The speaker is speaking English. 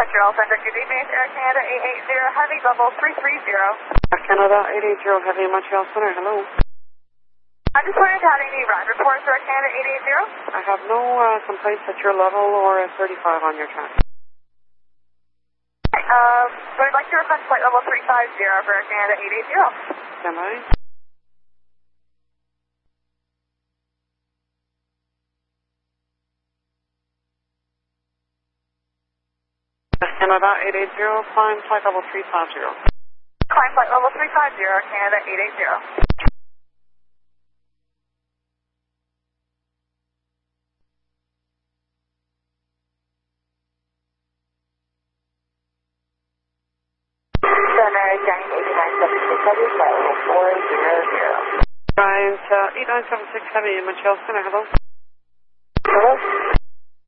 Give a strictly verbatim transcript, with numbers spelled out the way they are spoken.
Montreal Center, good evening, Air Canada eight eight zero, Heavy Bubble three three zero. Air Canada eight eight zero, Heavy Montreal Center, hello. I just wanted to have any ride reports for Air Canada eight eight zero. I have no uh, complaints at your level or at thirty-five on your track. Uh, we'd like to request flight level three five zero for Air Canada eight eight zero. Stand by. Air Canada eight eight zero, climb flight level three five zero. Climb flight level three five zero, Air Canada eight eight zero. Giant uh, eight nine seven six Heavy in Montreal Center, hello.